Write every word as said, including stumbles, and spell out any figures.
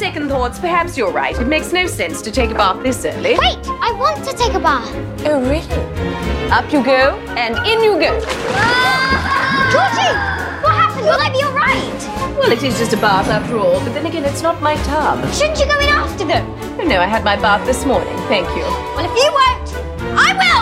second thoughts, perhaps you're right. It makes no sense to take a bath this early. Wait, I want to take a bath. Oh, really? Up you go, and in you go. Ah! Georgie, what happened? Will I be all right? Well, it is just a bath after all, but then again, it's not my tub. Shouldn't you go in after them? Oh, no, I had my bath this morning, thank you. Well, if you won't, I will!